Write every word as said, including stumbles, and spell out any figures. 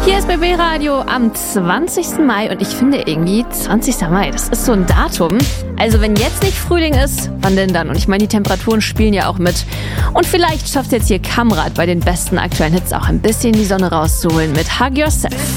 Hier ist B B Radio am zwanzigsten Mai und ich finde irgendwie zwanzigsten Mai, das ist so ein Datum. Also wenn jetzt nicht Frühling ist, wann denn dann? Und ich meine, die Temperaturen spielen ja auch mit. Und vielleicht schafft jetzt hier Kamrat bei den besten aktuellen Hits auch ein bisschen die Sonne rauszuholen mit Hug Yourself.